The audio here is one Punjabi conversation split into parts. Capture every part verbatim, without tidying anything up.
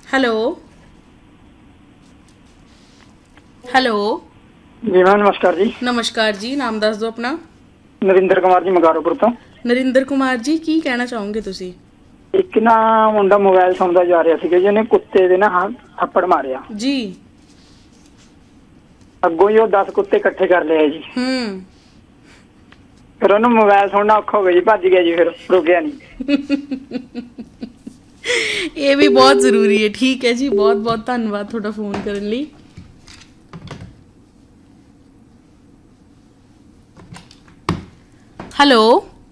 हेलो हेलो जी मैम नमस्कार जी। नमस्कार जी, नाम दस दो अपना। ਨਰਿੰਦਰ ਕੁਮਾਰ ਜੀ ਮਗਾਰੋਪੁਰ ਤੋਂ। ਨਰਿੰਦਰ ਕੁਮਾਰ ਜੀ, ਕੀ ਕਹਿਣਾ ਚਾਹੋਗੇ ਤੁਸੀਂ? ਇੱਕ ਨਾ ਮੁੰਡਾ ਮੋਬਾਈਲ ਸੁਣਦਾ ਜਾ ਰਿਹਾ ਸੀਗਾ ਜੀ, ਉਹਨੇ ਕੁੱਤੇ ਦੇ ਨਾ ਹਾਂ ਥੱਪੜ ਮਾਰਿਆ ਜੀ। ਅੱਗੋਂ ਹੀ ਉਹ ਦਸ ਕੁੱਤੇ ਇਕੱਠੇ ਕਰ ਲਿਆ ਜੀ। ਹੂੰ। ਫਿਰ ਉਹਨੂੰ ਮੋਬਾਈਲ ਸੁਣਨਾ ਔਖਾ ਹੋ ਗਿਆ ਜੀ, ਭੱਜ ਗਿਆ ਜੀ, ਫਿਰ ਰੁਕਿਆ ਨਹੀਂ। ਇਹ ਵੀ ਬਹੁਤ ਜ਼ਰੂਰੀ ਹੈ। ਠੀਕ ਹੈ ਜੀ, ਬਹੁਤ ਬਹੁਤ ਧੰਨਵਾਦ ਤੁਹਾਡਾ ਫੋਨ ਕਰਨ ਲਈ। ਹੈਲੋ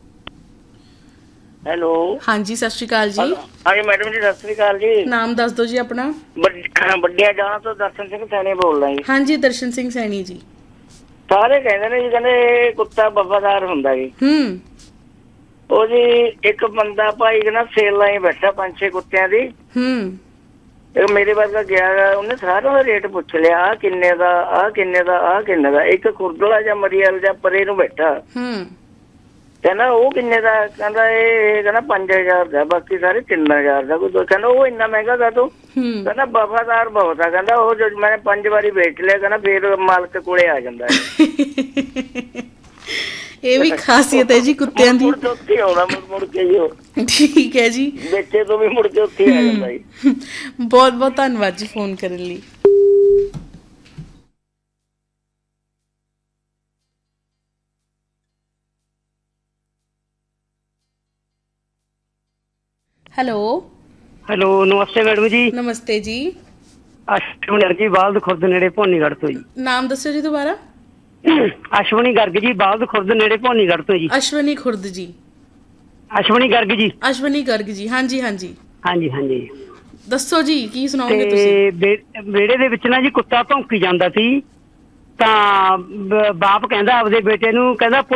ਹੈਲੋ ਹਾਂਜੀ, ਸਤਿ ਸ਼੍ਰੀ ਅਕਾਲ ਜੀ। ਹਾਂਜੀ ਮੈਡਮ ਜੀ, ਸਤਿ ਸ੍ਰੀ ਅਕਾਲ ਜੀ। ਨਾਮ ਦੱਸ ਦਿਓ ਜੀ ਆਪਣਾ। ਵੱਡੀਆਂ ਜਾਣਾ ਤੋਂ ਦਰਸ਼ਨ ਸਿੰਘ ਸੈਣੀ ਬੋਲਦਾ ਜੀ। ਹਾਂਜੀ, ਦਰਸ਼ਨ ਸਿੰਘ ਸੈਣੀ ਜੀ। ਸਾਰੇ ਕਹਿੰਦੇ ਨੇ ਜੀ, ਕਹਿੰਦੇ ਕੁੱਤਾ ਵਫਾਦਾਰ ਹੁੰਦਾ ਜੀ। ਹੂੰ। ਉਹ ਜੀ ਇੱਕ ਬੰਦਾ ਭਾਈ ਕਹਿੰਦਾ ਸੇਲ ਲਾਈ ਬੈਠਾ ਪੰਜ ਛੇ ਕੁੱਤਿਆਂ ਦੀ। ਹੂੰ। ਇੱਕ ਮੇਰੇ ਵਰਗਾ ਗਿਆ, ਉਹਨੇ ਸਾਰਿਆਂ ਦਾ ਰੇਟ ਪੁੱਛ ਲਿਆ, ਆਹ ਕਿੰਨੇ ਦਾ, ਆਹ ਕਿੰਨੇ ਦਾ, ਆਹ ਕਿੰਨੇ ਦਾ। ਇੱਕ ਖੁਰਦਲਾ ਜਾਂ ਮਰੀਅਲ ਜਾਂ ਪਰੇ ਨੂੰ ਬੈਠਾ, ਹੂੰ। ਕਹਿੰਦਾ ਉਹ ਕਿੰਨੇ ਦਾ? ਕਹਿੰਦਾ ਇਹ ਕਹਿੰਦਾ ਪੰਜ ਹਜ਼ਾਰ ਦਾ, ਬਾਕੀ ਸਾਰੇ ਤਿੰਨ ਹਜ਼ਾਰ ਦਾ। ਕੋਈ ਕਹਿੰਦਾ ਉਹ ਇੰਨਾ ਮਹਿੰਗਾ ਦਾ ਤੂੰ? ਕਹਿੰਦਾ ਵਫਾਦਾਰ ਬਹੁਤ ਆ, ਕਹਿੰਦਾ ਉਹ ਜੋ ਮੈਂ ਪੰਜ ਵਾਰੀ ਵੇਚ ਲਿਆ, ਕਹਿੰਦਾ ਫੇਰ ਮਾਲਕ ਕੋਲੇ ਆ ਜਾਂਦਾ ਹੈ। ਇਹ ਵੀ ਖਾਸੀਅਤ ਹੈ ਜੀ ਕੁੱਤਿਆਂ ਦੀ। ਮੁੜ ਕੇ ਉੱਥੇ ਆਉਣਾ, ਮੁੜ ਮੁੜ ਕੇ ਜੀ ਉਹ। ਠੀਕ ਹੈ ਜੀ, ਵੇਚੇ ਤੋਂ ਵੀ ਮੁੜ ਕੇ ਉੱਥੇ ਆ ਜਾਂਦਾ ਜੀ। ਬਹੁਤ ਬਹੁਤ ਧੰਨਵਾਦ ਜੀ ਫੋਨ ਕਰਨ ਲਈ। ਹੈਲੋ ਹੈਲੋ ਨਮਸਤੇ ਮੈਡਮ ਜੀ। ਨਮਸਤੇ ਜੀ। ਅਸ਼ਵਨੀ ਗਰਗ ਜੀ, ਬਾਲਦ ਖੁਰਦ ਨੇੜੇ ਭੋਨੀਗੜ੍ਹ ਤੋਂ ਜੀ। ਨਾਮ ਦੱਸਿਓ ਜੀ ਦੁਬਾਰਾ। ਅਸ਼ਵਨੀ ਗਰਗ ਜੀ, ਬਾਲਦ ਖੁਰਦ ਨੇੜੇ ਭੋਨੀਗੜ੍ਹ ਤੋਂ ਜੀ। ਅਸ਼ਵਨੀ ਖੁਰਦ ਜੀ। ਅਸ਼ਵਨੀ ਗਰਗ ਜੀ। ਅਸ਼ਵਨੀ ਗਰਗ ਜੀ, ਹਾਂਜੀ ਹਾਂਜੀ। ਹਾਂਜੀ ਹਾਂਜੀ। ਦੱਸੋ ਜੀ, ਕੀ ਸੁਣਾਓਗੇ ਤੇ ਤੁਸੀਂ? ਵਿਹੜੇ ਦੇ ਵਿੱਚ ਨਾ ਜੀ ਕੁੱਤਾ ਭੌਂਕੀ ਜਾਂਦਾ ਸੀ, ਤਾਂ ਬ- ਬਾਪ ਕਹਿੰਦਾ ਆਪਦੇ ਬੇਟੇ ਨੂੰ, ਕਹਿੰਦਾ